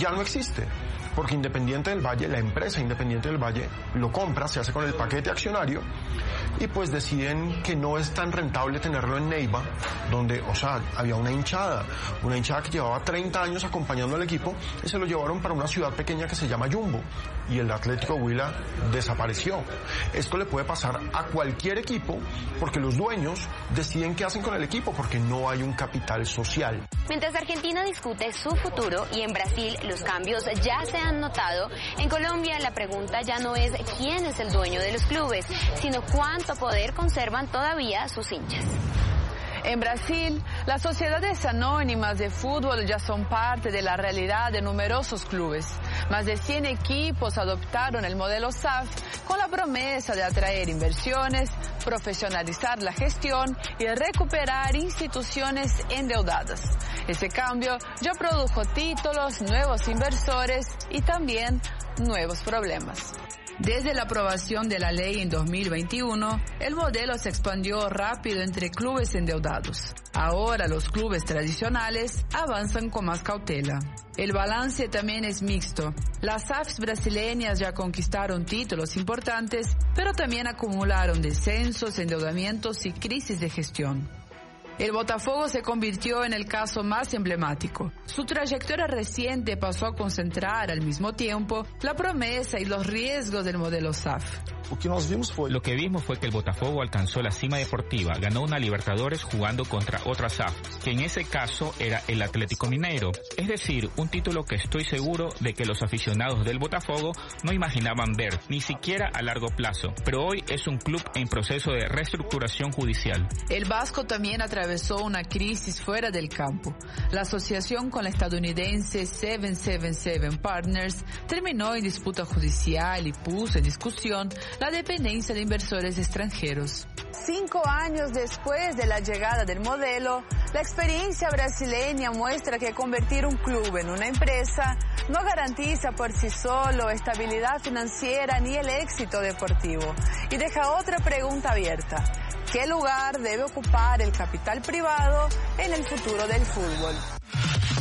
ya no existe, porque Independiente del Valle, la empresa Independiente del Valle, lo compra, se hace con el paquete accionario, y pues deciden que no es tan rentable tenerlo en Neiva, donde, o sea, había una hinchada que llevaba 30 años acompañando al equipo, y se lo llevaron para una ciudad pequeña que se llama Yumbo, y el Atlético Huila desapareció. Esto le puede pasar a cualquier equipo, porque los dueños deciden qué hacen con el equipo, porque no hay un capital social. Mientras Argentina discute su futuro y en Brasil los cambios ya se han notado, en Colombia la pregunta ya no es quién es el dueño de los clubes, sino cuánto poder conservan todavía sus hinchas. En Brasil, las sociedades anónimas de fútbol ya son parte de la realidad de numerosos clubes. Más de 100 equipos adoptaron el modelo SAF con la promesa de atraer inversiones, profesionalizar la gestión y recuperar instituciones endeudadas. Ese cambio ya produjo títulos, nuevos inversores y también nuevos problemas. Desde la aprobación de la ley en 2021, el modelo se expandió rápido entre clubes endeudados. Ahora los clubes tradicionales avanzan con más cautela. El balance también es mixto. Las SAFs brasileñas ya conquistaron títulos importantes, pero también acumularon descensos, endeudamientos y crisis de gestión. El Botafogo se convirtió en el caso más emblemático. Su trayectoria reciente pasó a concentrar al mismo tiempo la promesa y los riesgos del modelo SAF. Lo que vimos fue que el Botafogo alcanzó la cima deportiva, ganó una Libertadores jugando contra otra SAF, que en ese caso era el Atlético Mineiro. Es decir, un título que estoy seguro de que los aficionados del Botafogo no imaginaban ver, ni siquiera a largo plazo. Pero hoy es un club en proceso de reestructuración judicial. El Vasco también atravesó una crisis fuera del campo. La asociación con la estadounidense 777 Partners terminó en disputa judicial y puso en discusión la dependencia de inversores extranjeros. 5 años después de la llegada del modelo, la experiencia brasileña muestra que convertir un club en una empresa no garantiza por sí solo estabilidad financiera ni el éxito deportivo. Y deja otra pregunta abierta: ¿qué lugar debe ocupar el capital privado en el futuro del fútbol?